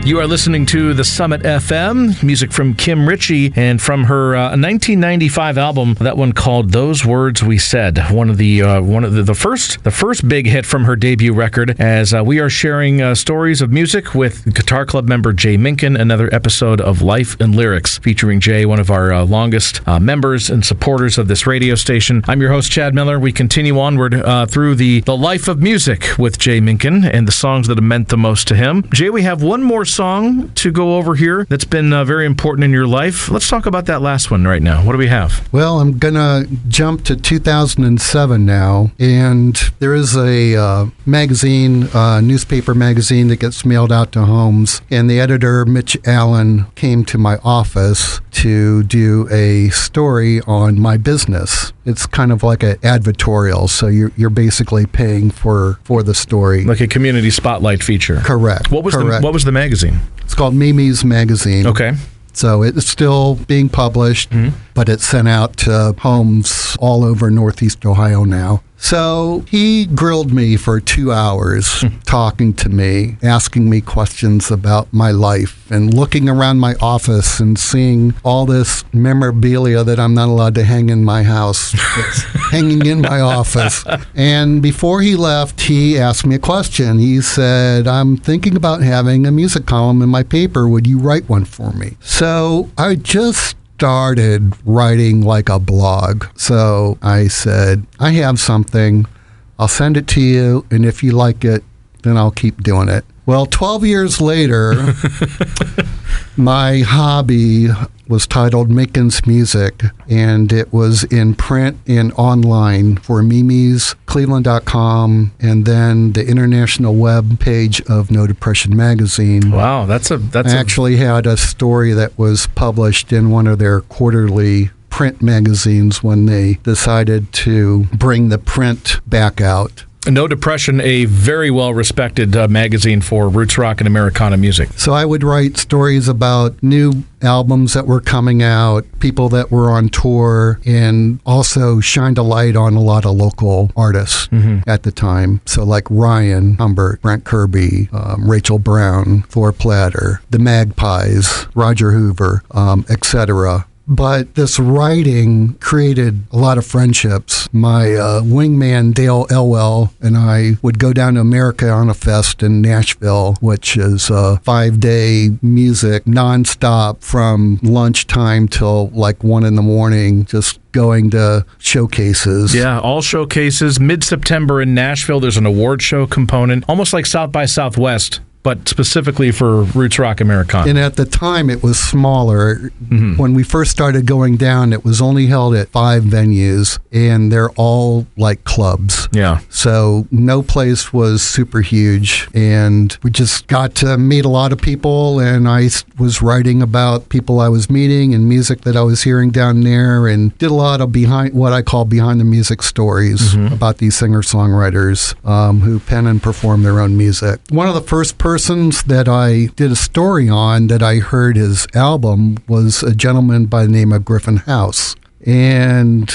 You are listening to the Summit FM, music from Kim Ritchie, and from her 1995 album, that one called "Those Words We Said." One of the first big hit from her debut record. As we are sharing stories of music with Guitar Club member Jay Minkin, another episode of Life and Lyrics featuring Jay, one of our longest members and supporters of this radio station. I'm your host, Chad Miller. We continue onward through the life of music with Jay Minkin and the songs that have meant the most to him. Jay, we have one more song to go over here that's been very important in your life. Let's talk about that last one right now. What do we have? Well, I'm going to jump to 2007 now, and there is a magazine, newspaper magazine that gets mailed out to homes, and the editor, Mitch Allen, came to my office to do a story on my business. It's kind of like an advertorial, so you're basically paying for the story. Like a community spotlight feature. Correct. What was the magazine? It's called Mimi's Magazine. Okay. So it's still being published, but it's sent out to homes all over Northeast Ohio now. So he grilled me for 2 hours, talking to me, asking me questions about my life, and looking around my office and seeing all this memorabilia that I'm not allowed to hang in my house, hanging in my office. And before he left, he asked me a question. He said, "I'm thinking about having a music column in my paper. Would you write one for me?" So I just started writing like a blog. So I said, "I have something. I'll send it to you, and if you like it, then I'll keep doing it." Well, 12 years later, my hobby was titled Minkin's Music, and it was in print and online for Mimi's, Cleveland.com, and then the international web page of No Depression Magazine. Wow, I actually had a story that was published in one of their quarterly print magazines when they decided to bring the print back out. No Depression, a very well-respected magazine for roots rock and Americana music. So I would write stories about new albums that were coming out, people that were on tour, and also shined a light on a lot of local artists at the time. So like Ryan Humbert, Brent Kirby, Rachel Brown, Thor Platter, the Magpies, Roger Hoover, etc. But this writing created a lot of friendships. My wingman, Dale Elwell, and I would go down to Americana Fest in Nashville, which is a 5-day music nonstop from lunchtime till like 1 in the morning, just going to showcases. Yeah, all showcases. Mid-September in Nashville, there's an award show component, almost like South by Southwest, but specifically for roots rock Americana. And at the time, it was smaller. When we first started going down, it was only held at 5 venues, and they're all like clubs. Yeah. So no place was super huge, and we just got to meet a lot of people, and I was writing about people I was meeting and music that I was hearing down there, and did a lot of what I call behind the music stories about these singer-songwriters who pen and perform their own music. One of the first persons that I did a story on that I heard his album was a gentleman by the name of Griffin House. And,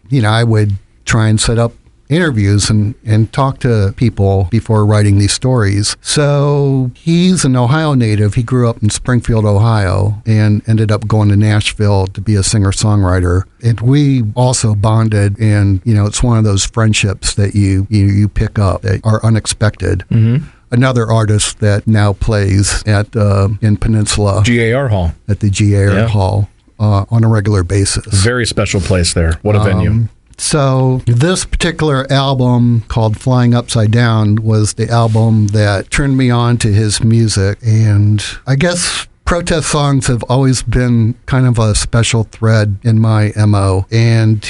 I would try and set up interviews and talk to people before writing these stories. So he's an Ohio native. He grew up in Springfield, Ohio, and ended up going to Nashville to be a singer-songwriter. And we also bonded, and, it's one of those friendships that you pick up that are unexpected. Another artist that now plays at in Peninsula GAR Hall. At the GAR Hall on a regular basis. Very special place there. What a venue. So this particular album called Flying Upside Down was the album that turned me on to his music. And I guess protest songs have always been kind of a special thread in my MO. And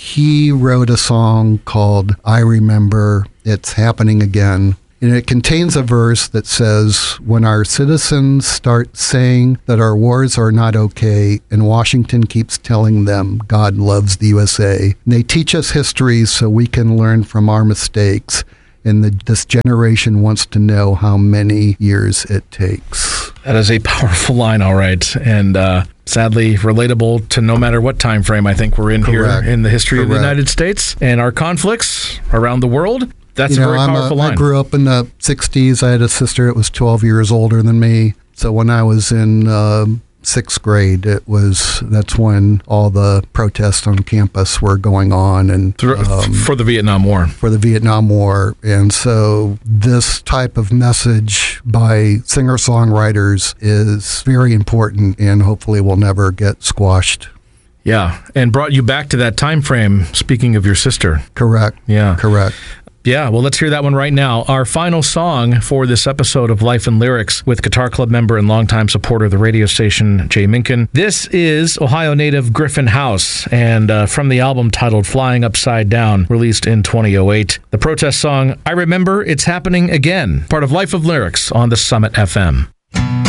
he wrote a song called I Remember It's Happening Again. And it contains a verse that says, "When our citizens start saying that our wars are not okay, and Washington keeps telling them God loves the USA, and they teach us history so we can learn from our mistakes, and this generation wants to know how many years it takes." That is a powerful line, all right. And sadly relatable to no matter what time frame I think we're in here in the history of the United States and our conflicts around the world. That's a very powerful line. I grew up in the 60s. I had a sister that was 12 years older than me. So when I was in sixth grade, that's when all the protests on campus were going on, and for the Vietnam War. For the Vietnam War. And so this type of message by singer-songwriters is very important, and hopefully will never get squashed. Yeah, and brought you back to that time frame, speaking of your sister. Correct. Yeah. Correct. Yeah, well, let's hear that one right now. Our final song for this episode of Life and Lyrics with Guitar Club member and longtime supporter of the radio station, Jay Minkin. This is Ohio native Griffin House, and from the album titled Flying Upside Down, released in 2008. The protest song, I Remember It's Happening Again, part of Life of Lyrics on the Summit FM.